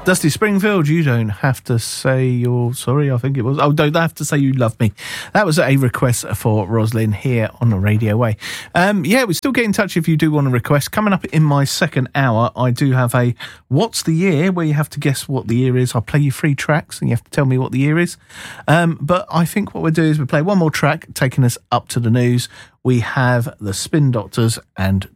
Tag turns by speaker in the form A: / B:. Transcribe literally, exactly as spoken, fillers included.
A: Dusty Springfield, you don't have to say you're sorry, I think it was. Oh, don't have to say you love me. That was a request for Roslyn here on the Radio Way. Um, yeah, we still get in touch if you do want a request. Coming up in my second hour, I do have a What's the Year, where you have to guess what the year is. I'll play you three tracks and you have to tell me what the year is. Um, but I think what we'll do is we'll play one more track, taking us up to the news. We have the Spin Doctors and